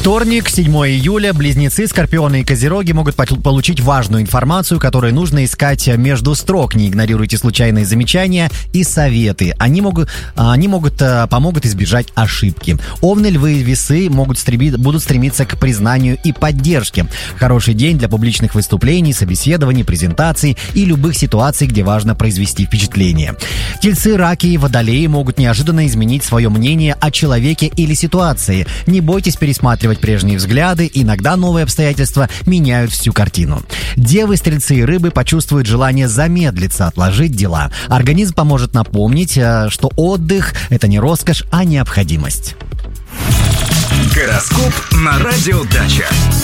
Вторник, 7 июля. Близнецы, скорпионы и козероги могут получить важную информацию, которую нужно искать между строк. Не игнорируйте случайные замечания и советы. Они помогут избежать ошибки. Овны, львы и весы будут стремиться к признанию и поддержке. Хороший день для публичных выступлений, собеседований, презентаций и любых ситуаций, где важно произвести впечатление. Тельцы, раки и водолеи могут неожиданно изменить свое мнение о человеке или ситуации. Не бойтесь пересматривать прежние взгляды, иногда новые обстоятельства меняют всю картину. Девы, стрельцы и рыбы почувствуют желание замедлиться, отложить дела. Организм поможет напомнить, что отдых – это не роскошь, а необходимость. Гороскоп на Радио Дача.